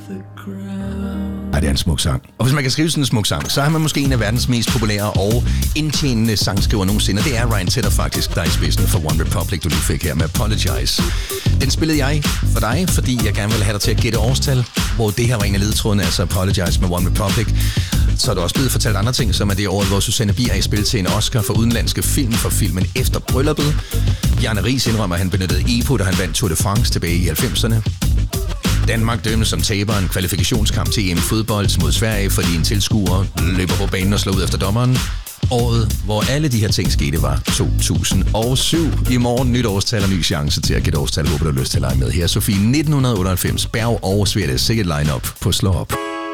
Ej, det er en smuk sang. Og hvis man kan skrive sådan en smuk sang, så er man måske en af verdens mest populære og indtjenende sangskriver nogensinde. Det er Ryan Tedder faktisk, der er i spidsen for One Republic, du lige fik her med Apologize. Den spillede jeg for dig, fordi jeg gerne ville have dig til at gætte årstal, hvor det her var en af ledetrådene, altså Apologize med One Republic. Så er der også blevet fortalt andre ting, som er det år, hvor Susanne Bier er i spil til en Oscar for udenlandske film for filmen Efter Brylluppet. Bjarne Riis indrømmer, at han benyttede EPO, da han vandt Tour de France tilbage i 90'erne. Danmark dømmes som taber en kvalifikationskamp til EM-fodbold mod Sverige, fordi en tilskuer løber på banen og slår ud efter dommeren. Året, hvor alle de her ting skete, var 2007. I morgen nyt årstal og ny chance til at gætte årstal. Håber du har lyst til at lege med her. Sofie, 1998, Berg og Sverte, sikkert line-up på Slå Op.